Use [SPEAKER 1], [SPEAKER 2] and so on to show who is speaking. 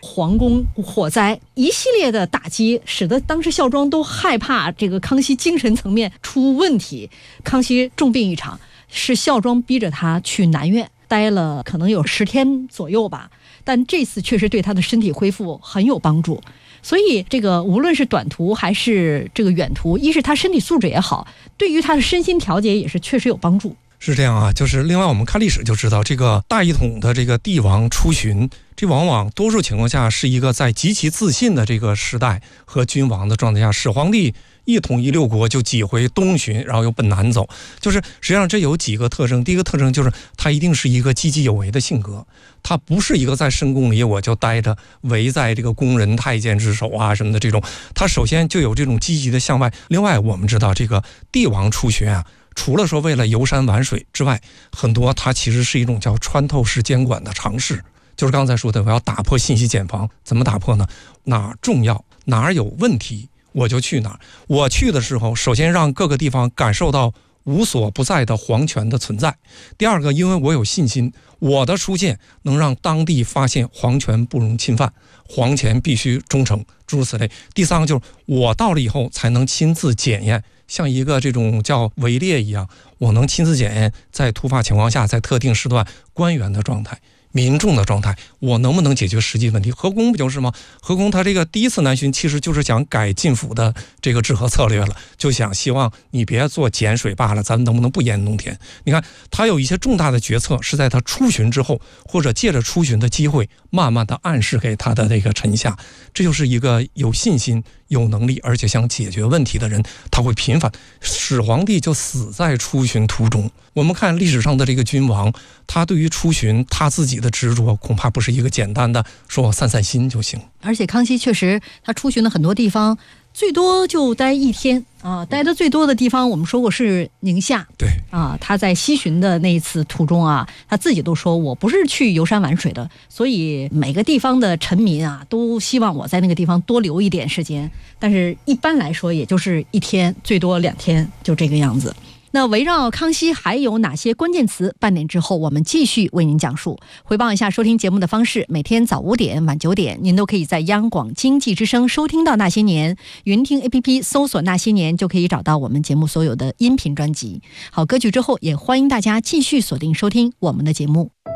[SPEAKER 1] 皇宫火灾，一系列的打击使得当时孝庄都害怕这个康熙精神层面出问题。康熙重病一场，是孝庄逼着他去南苑待了可能有10天左右吧，但这次确实对他的身体恢复很有帮助。所以这个无论是短途还是这个远途，一是他身体素质也好，对于他的身心调节也是确实有帮助。
[SPEAKER 2] 是这样啊，就是另外我们看历史就知道，这个大一统的这个帝王出巡，这往往多数情况下是一个在极其自信的这个时代和君王的状态下，始皇帝一统一6国就几回东巡，然后又奔南走，就是实际上这有几个特征。第一个特征就是他一定是一个积极有为的性格，他不是一个在深宫里我就待着围在这个宫人太监之首啊什么的这种，他首先就有这种积极的向外。另外我们知道这个帝王出巡啊，除了说为了游山玩水之外，很多它其实是一种叫穿透式监管的尝试。就是刚才说的，我要打破信息茧房，怎么打破呢？哪儿重要，哪儿有问题，我就去哪儿。我去的时候，首先让各个地方感受到无所不在的皇权的存在。第二个，因为我有信心，我的出现能让当地发现皇权不容侵犯，皇权必须忠诚，诸如此类。第三个就是我到了以后才能亲自检验，像一个这种叫围猎一样，我能亲自检验在突发情况下，在特定时段官员的状态、民众的状态，我能不能解决实际问题？何公不就是吗？何公他这个第一次南巡，其实就是想改晋府的这个治河策略了，就想希望你别做碱水罢了，咱们能不能不淹农田？你看他有一些重大的决策是在他出巡之后，或者借着出巡的机会，慢慢的暗示给他的这个臣下，这就是一个有信心、有能力，而且想解决问题的人，他会频繁。始皇帝就死在出巡途中。我们看历史上的这个君王，他对于出巡他自己的执着，恐怕不是一个简单的说我散散心就行。
[SPEAKER 1] 而且康熙确实他出巡的很多地方，最多就待1天啊，待的最多的地方我们说过是宁夏。
[SPEAKER 2] 对
[SPEAKER 1] 啊，他在西巡的那一次途中啊，他自己都说我不是去游山玩水的，所以每个地方的臣民啊都希望我在那个地方多留一点时间，但是一般来说也就是1天，最多2天，就这个样子。那围绕康熙还有哪些关键词？半点之后我们继续为您讲述。回报一下收听节目的方式，每天早5点、晚9点，您都可以在央广经济之声收听到那些年，云听 APP 搜索那些年就可以找到我们节目所有的音频专辑。好，歌曲之后也欢迎大家继续锁定收听我们的节目。